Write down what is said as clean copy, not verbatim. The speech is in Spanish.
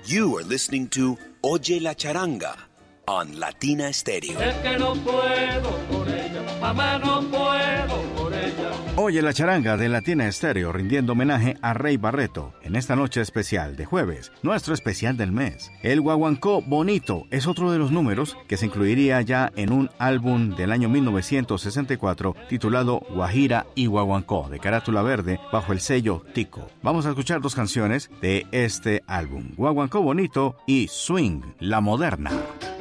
You are listening to Oye la Charanga on Latina Stereo. Es que no puedo con ella, mamá, no puedo con ella. Oye la Charanga de Latina Stereo rindiendo homenaje a Rey Barreto en esta noche especial de jueves, nuestro especial del mes. El Guaguancó Bonito es otro de los números que se incluiría ya en un álbum del año 1964 titulado Guajira y Guaguancó, de carátula verde bajo el sello Tico. Vamos a escuchar dos canciones de este álbum, Guaguancó Bonito y Swing, la Moderna.